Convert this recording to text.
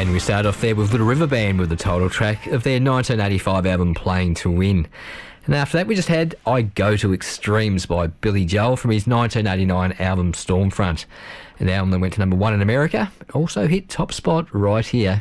And we started off there with Little River Band with the title track of their 1985 album Playing to Win. And after that we just had I Go to Extremes by Billy Joel from his 1989 album Stormfront, an album that went to number 1 in America, but also hit top spot right here